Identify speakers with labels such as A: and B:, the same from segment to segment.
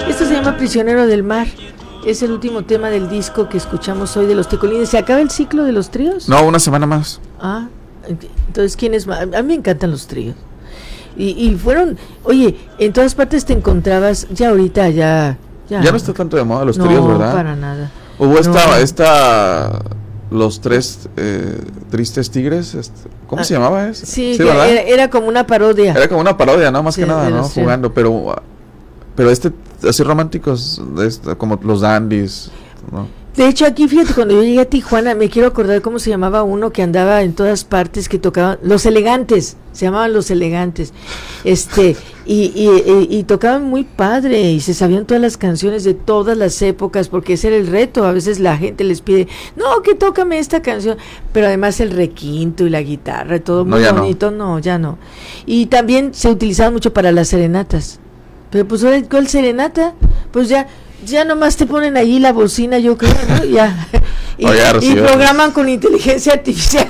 A: Esto se llama Prisionero del Mar. Es el último tema del disco que escuchamos hoy de los Tecolines. ¿Se acaba el ciclo de los tríos?
B: No, una semana más.
A: Ah, entonces, ¿quién es más? A mí me encantan los tríos. Y fueron, oye, en todas partes te encontrabas, ya ahorita ya
B: no está tanto de moda los tríos, ¿verdad?
A: No, para nada.
B: Hubo los tres tristes tigres, ¿cómo se llamaba eso?
A: Sí, era como una parodia.
B: Era como una parodia, ¿no? Más
A: sí,
B: que nada, ¿no? Jugando, pero así románticos, como los dandies, ¿no? De
A: hecho, aquí, fíjate, cuando yo llegué a Tijuana, me quiero acordar cómo se llamaba uno que andaba en todas partes, que tocaban, Los Elegantes, se llamaban Los Elegantes, y tocaban muy padre, y se sabían todas las canciones de todas las épocas, porque ese era el reto. A veces la gente les pide, no, que tócame esta canción, pero además el requinto y la guitarra, todo muy bonito, no, ya no. Y también se utilizaba mucho para las serenatas, pero pues ahora, ¿cuál serenata? Pues ya nomás te ponen ahí la bocina, yo creo, ¿no? Ya. Y programan con inteligencia artificial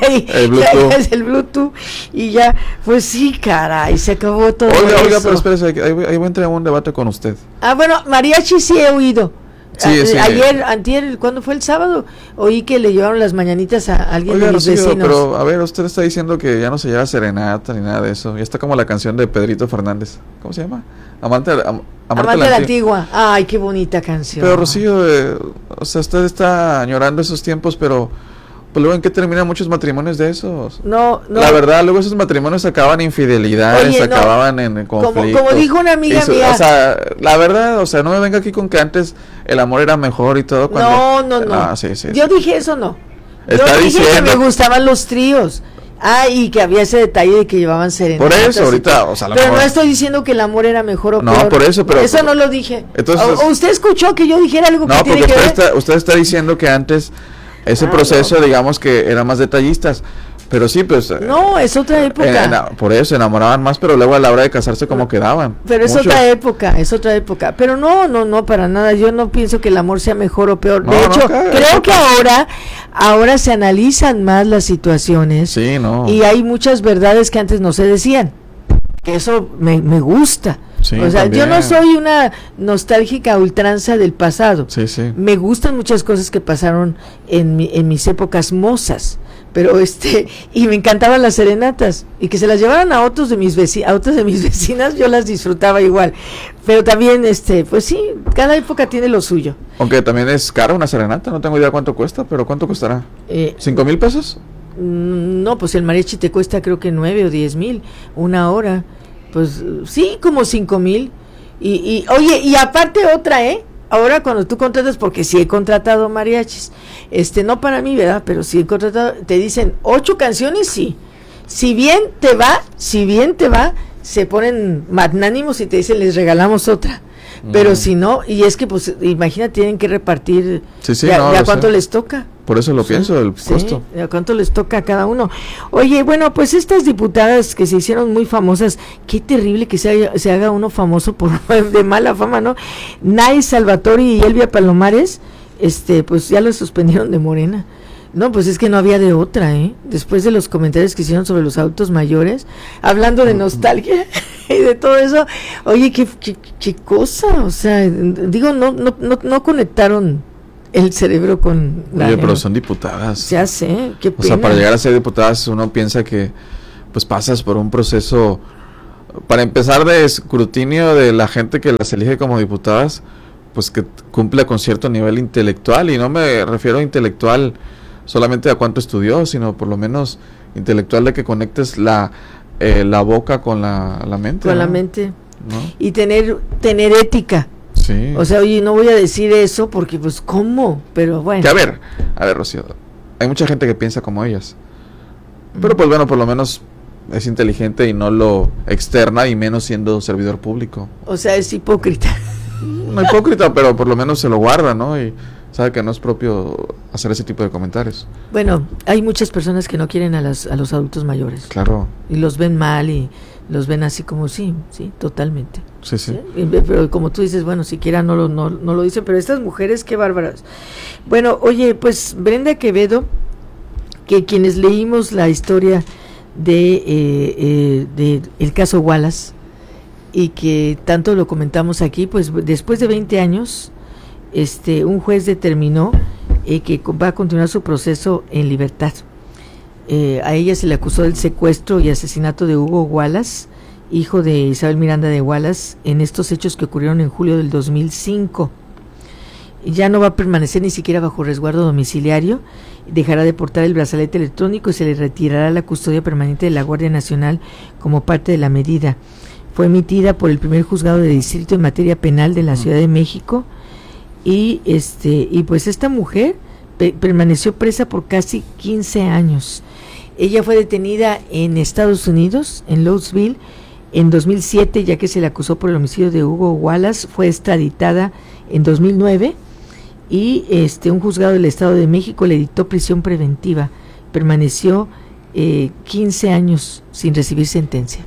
A: el Bluetooth y ya, pues sí, caray, se acabó todo.
B: Oiga, pero espérese, ahí voy a entrar en un debate con usted.
A: Bueno, mariachi sí he oído.
B: Sí.
A: Antier, ¿cuándo fue? El sábado, oí que le llevaron las mañanitas a alguien de mis vecinos.
B: Pero a ver, usted está diciendo que ya no se lleva serenata ni nada de eso. Ya está como la canción de Pedrito Fernández. ¿Cómo se llama? Amante de la Antigua.
A: Ay, qué bonita canción.
B: Pero Rocío, usted está añorando esos tiempos, pero pues luego, ¿en qué terminan muchos matrimonios de esos?
A: No.
B: La verdad, luego esos matrimonios acababan en infidelidades, acababan en conflictos.
A: Como dijo una amiga mía.
B: O sea, la verdad, no me venga aquí con que antes el amor era mejor y todo.
A: No.
B: Sí.
A: Yo dije eso, no.
B: Está
A: Yo dije
B: diciendo
A: que me gustaban los tríos. Y que había ese detalle de que llevaban serenatas.
B: Por eso, ahorita,
A: pero no estoy diciendo que el amor era mejor o peor.
B: No, por eso, pero...
A: Eso no lo dije.
B: Entonces,
A: ¿O usted escuchó que yo dijera algo que tiene que ver?
B: Usted está diciendo que antes ese proceso, digamos que era más detallistas. Pero sí, pues...
A: No, es otra época.
B: Por eso, se enamoraban más, pero luego a la hora de casarse como quedaban.
A: Pero es otra época. Pero no, para nada. Yo no pienso que el amor sea mejor o peor. De hecho, creo que ahora se analizan más las situaciones.
B: Sí, no.
A: Y hay muchas verdades que antes no se decían. Que eso me gusta.
B: Sí,
A: o sea,
B: también.
A: Yo no soy una nostálgica ultranza del pasado.
B: Sí.
A: Me gustan muchas cosas que pasaron en mis épocas mozas. Pero y me encantaban las serenatas, y que se las llevaran a otras de mis vecinas, yo las disfrutaba igual. Pero también pues sí, cada época tiene lo suyo.
B: Aunque también es cara una serenata, no tengo idea cuánto cuesta, pero ¿cuánto costará? ¿5,000 pesos?
A: No, pues el mariachi te cuesta creo que 9 o 10,000 una hora. Pues sí, como 5,000. Oye, y aparte otra, ahora cuando tú contratas, porque sí he contratado mariachis, no para mí, ¿verdad? Pero sí he contratado, te dicen 8 canciones, sí. Si bien te va, se ponen magnánimos y te dicen, les regalamos otra. Pero si no, y es que pues imagínate, tienen que repartir ya cuánto les toca.
B: Por eso lo pienso, el costo.
A: ¿A cuánto les toca a cada uno? Oye, bueno, pues estas diputadas que se hicieron muy famosas, qué terrible que se haga uno famoso de mala fama, ¿no? Nay Salvatori y Elvia Palomares, pues ya los suspendieron de Morena. No, pues es que no había de otra, después de los comentarios que hicieron sobre los adultos mayores, hablando de nostalgia y de todo eso. Oye, qué cosa, o sea, digo, no conectaron el cerebro con
B: Oye, pero son diputadas.
A: Ya sé, qué pena.
B: O sea, para llegar a ser diputadas uno piensa que pues pasas por un proceso, para empezar, de escrutinio de la gente que las elige como diputadas, pues que cumpla con cierto nivel intelectual, y no me refiero a intelectual solamente a cuánto estudió, sino por lo menos intelectual de que conectes la boca con la mente.
A: Con
B: ¿no?
A: la mente.
B: ¿No?
A: Y tener ética.
B: Sí.
A: O sea, oye, no voy a decir eso porque pues ¿cómo? Pero bueno.
B: Que a ver, Rocío, hay mucha gente que piensa como ellas. Pero pues bueno, por lo menos es inteligente y no lo externa, y menos siendo servidor público.
A: O sea, es hipócrita.
B: No hipócrita, pero por lo menos se lo guarda, ¿no? Y sabe que no es propio hacer ese tipo de comentarios.
A: Bueno, hay muchas personas que no quieren a los adultos mayores.
B: Claro.
A: Y los ven mal y los ven así como sí, totalmente.
B: Sí.
A: Pero como tú dices, bueno, siquiera no lo dicen, pero estas mujeres, qué bárbaras. Bueno, oye, pues Brenda Quevedo, que quienes leímos la historia de el caso Wallace, y que tanto lo comentamos aquí, pues después de 20 años, un juez determinó que va a continuar su proceso en libertad. A ella se le acusó del secuestro y asesinato de Hugo Wallace, hijo de Isabel Miranda de Wallace, en estos hechos que ocurrieron en julio del 2005. Ya no va a permanecer ni siquiera bajo resguardo domiciliario, dejará de portar el brazalete electrónico y se le retirará la custodia permanente de la Guardia Nacional como parte de la medida. Fue emitida por el primer juzgado de distrito en materia penal de la Ciudad de México y pues esta mujer permaneció presa por casi 15 años. Ella fue detenida en Estados Unidos, en Louisville, en 2007, ya que se le acusó por el homicidio de Hugo Wallace. Fue extraditada en 2009 y un juzgado del Estado de México le dictó prisión preventiva. Permaneció 15 años sin recibir sentencia.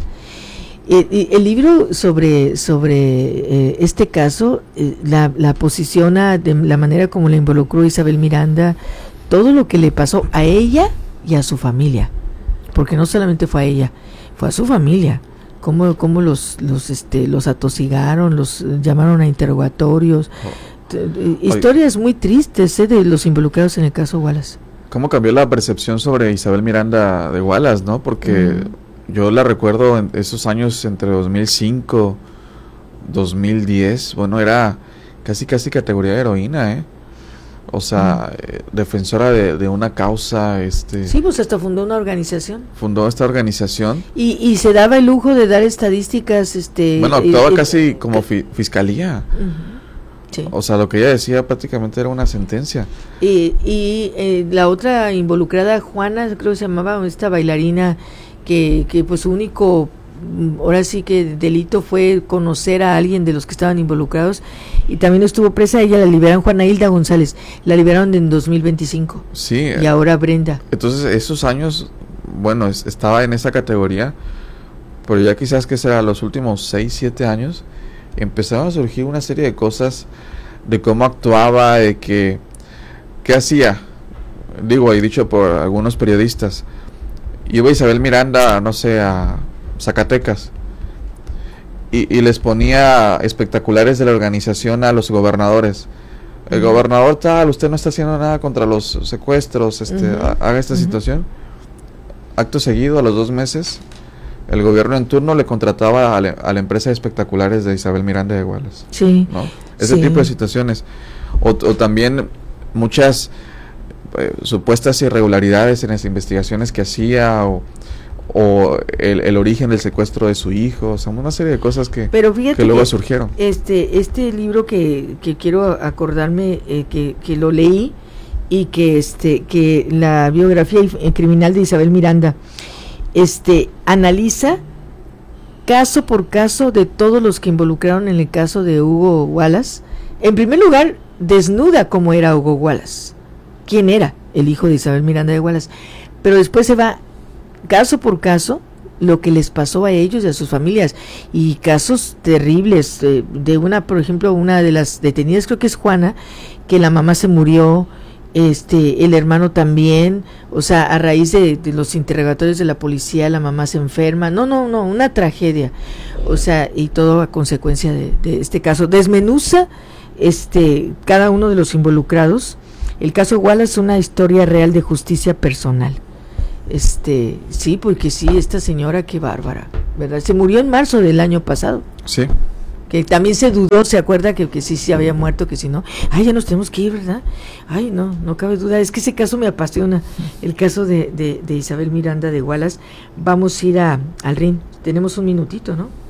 A: El libro sobre este caso la posiciona de la manera como la involucró Isabel Miranda, todo lo que le pasó a ella y a su familia, porque no solamente fue a ella, fue a su familia, cómo los atosigaron, los llamaron a interrogatorios, historias muy tristes de los involucrados en el caso Wallace.
B: ¿Cómo cambió la percepción sobre Isabel Miranda de Wallace, no? Porque yo la recuerdo en esos años entre 2005, 2010, bueno, era casi categoría de heroína, o sea, defensora de una causa,
A: Sí, pues hasta fundó una organización.
B: Fundó esta organización.
A: Y se daba el lujo de dar estadísticas,
B: Bueno, actuaba casi como fiscalía.
A: Sí.
B: O sea, lo que ella decía prácticamente era una sentencia.
A: Y la otra involucrada, Juana, creo que se llamaba, esta bailarina, que pues su único, ahora sí que delito fue conocer a alguien de los que estaban involucrados, y también estuvo presa. Ella la liberaron, Juana Hilda González, la liberaron en 2025.
B: Sí.
A: Y ahora Brenda.
B: Entonces, esos años, bueno, estaba en esa categoría, pero ya quizás que será los últimos 6, 7 años, empezaron a surgir una serie de cosas, de cómo actuaba, de qué hacía. Digo, y dicho por algunos periodistas, iba Isabel Miranda, no sé, a Zacatecas, y les ponía espectaculares de la organización a los gobernadores. El gobernador tal, usted no está haciendo nada contra los secuestros, haga esta situación. Acto seguido, a los 2 meses, el gobierno en turno le contrataba a la empresa de espectaculares de Isabel Miranda de Wallace.
A: Sí.
B: ¿No? Ese tipo de situaciones. O también muchas supuestas irregularidades en las investigaciones que hacía, o el origen del secuestro de su hijo, o sea, una serie de cosas que luego surgieron.
A: Este libro que quiero acordarme, que lo leí, y que la biografía criminal de Isabel Miranda, analiza caso por caso de todos los que involucraron en el caso de Hugo Wallace. En primer lugar, desnuda cómo era Hugo Wallace, quién era el hijo de Isabel Miranda de Wallace, pero después se va caso por caso lo que les pasó a ellos y a sus familias, y casos terribles, de una, por ejemplo, una de las detenidas, creo que es Juana, que la mamá se murió, el hermano también, o sea, a raíz de los interrogatorios de la policía, la mamá se enferma, no, una tragedia, o sea, y todo a consecuencia de este caso. Desmenuza cada uno de los involucrados. El caso Wallace es una historia real de justicia personal. Sí, porque sí, esta señora, qué bárbara, ¿verdad? Se murió en marzo del año pasado.
B: Sí.
A: Que también se dudó, se acuerda que sí se había muerto, que si no, ya nos tenemos que ir, ¿verdad? No cabe duda, es que ese caso me apasiona, el caso de Isabel Miranda de Wallace. Vamos a ir al RIN, tenemos un minutito, ¿no?